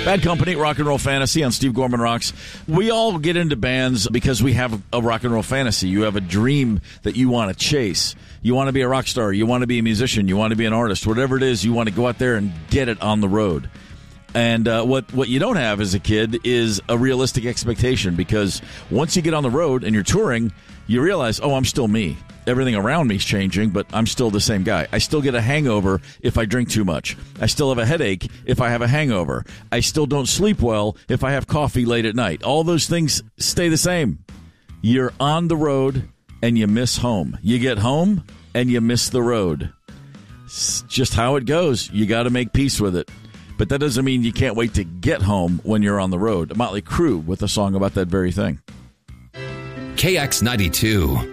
Bad Company, Rock and Roll Fantasy on Steve Gorman Rocks. We all get into bands because we have a rock and roll fantasy. You have a dream that you want to chase. You want to be a rock star. You want to be a musician. You want to be an artist. Whatever it is, you want to go out there and get it on the road. And what you don't have as a kid is a realistic expectation, because once you get on the road and you're touring, you realize, oh, I'm still me. Everything around me is changing, but I'm still the same guy. I still get a hangover if I drink too much. I still have a headache if I have a hangover. I still don't sleep well if I have coffee late at night. All those things stay the same. You're on the road and you miss home. You get home and you miss the road. It's just how it goes. You got to make peace with it. But that doesn't mean you can't wait to get home when you're on the road. Motley Crue with a song about that very thing. KX92.